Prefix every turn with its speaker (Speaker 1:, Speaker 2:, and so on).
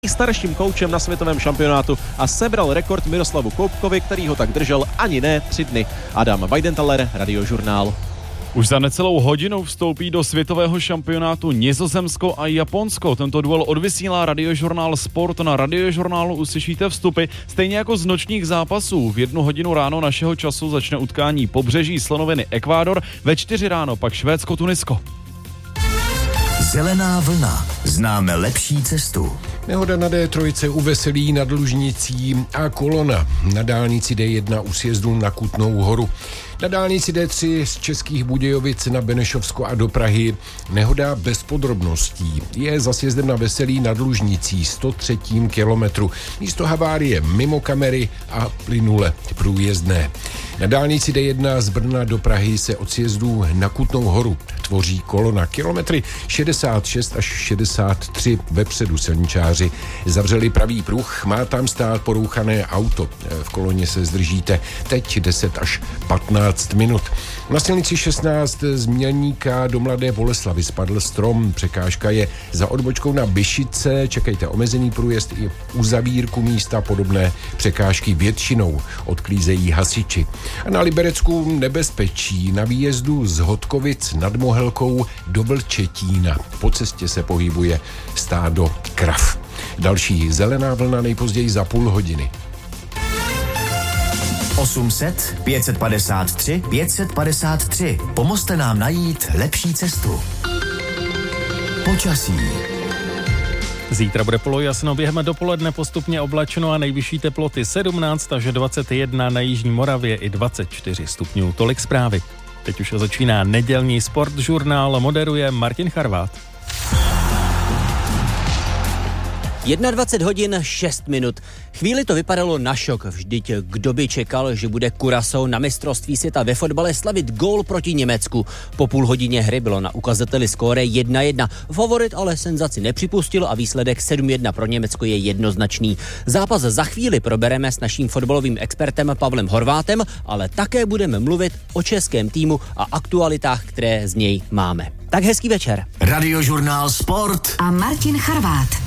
Speaker 1: starším koučem na světovém šampionátu a sebral rekord Miroslavu Koupkovi, který ho tak držel ani ne 3 dny. Adam Weidenthaler, Radiožurnál.
Speaker 2: Už za necelou hodinu vstoupí do světového šampionátu Nizozemsko a Japonsko. Tento duel odvysílá Radiožurnál Sport. Na Radiožurnálu uslyšíte vstupy, stejně jako z nočních zápasů. V 1 hodinu ráno našeho času začne utkání Pobřeží slonoviny Ekvádor, ve 4 ráno pak Švédsko Tunisko.
Speaker 3: Zelená vlna. Známe lepší cestu.
Speaker 4: Nehoda na D3 u Veselí nad Lužnicí a kolona na dálnici D1 u sjezdu na Kutnou Horu. Na dálnici D3 z Českých Budějovic na Benešovsko a do Prahy nehoda bez podrobností. Je za sjezdem na Veselí nad Lužnicí 103. kilometru. Místo havárie mimo kamery a plynule průjezdné. Na dálnici D1 z Brna do Prahy se od sjezdu na Kutnou Horu tvoří kolona. Kilometry 66 až 63 vepředu silničáři zavřeli pravý pruh, má tam stát porouchané auto. V koloně se zdržíte teď 10 až 15 minut. Na silnici 16 z Mělníka do Mladé Boleslavi spadl strom. Překážka je za odbočkou na Byšice. Čekejte omezený průjezd i uzavírku místa. Podobné překážky většinou odklízejí hasiči. A na Liberecku nebezpečí na výjezdu z Hodkovic nad Mohelkou do Vlčetína. Po cestě se pohybuje stádo krav. Další zelená vlna nejpozději za půl hodiny.
Speaker 3: 800 553 553. Pomozte nám najít lepší cestu. Počasí.
Speaker 5: Zítra bude polojasno, během dopoledne postupně oblačeno a nejvyšší teploty 17 až 21 na jižní Moravě i 24 stupňů. Tolik zprávy. Teď už začíná nedělní sportžurnál, moderuje Martin Charvát.
Speaker 6: 21 hodin 6 minut. Chvíli to vypadalo na šok. Vždyť kdo by čekal, že bude Curaçao na mistrovství světa ve fotbale slavit gól proti Německu. Po půl hodině hry bylo na ukazateli skóre 1-1. Favorit ale senzaci nepřipustil a výsledek 7-1 pro Německo je jednoznačný. Zápas za chvíli probereme s naším fotbalovým expertem Pavlem Horvátem, ale také budeme mluvit o českém týmu a aktualitách, které z něj máme. Tak hezký večer.
Speaker 3: Radiožurnál Sport
Speaker 7: a Martin Charvát.